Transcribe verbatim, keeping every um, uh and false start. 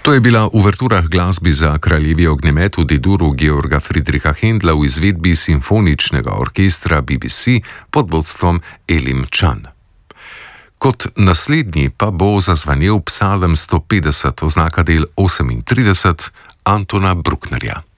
To je bila uvertura k glasbi za kraljevi ognjemet v D-duru Georga Friedricha Händla v izvedbi simfoničnega orkestra B B C pod vodstvom Elim Chan. Kot naslednji pa bo zazvenel psalm sto petdeset, oznaka del osemintrideset Antona Brucknerja.